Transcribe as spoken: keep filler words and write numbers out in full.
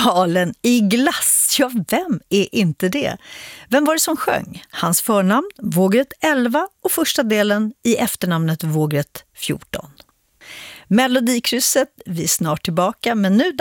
Galen i glass, ja vem är inte det? Vem var det som sjöng? Hans förnamn Vågrätt elva och första delen i efternamnet Vågrätt fjorton. Melodikrysset, vi är snart tillbaka, men nu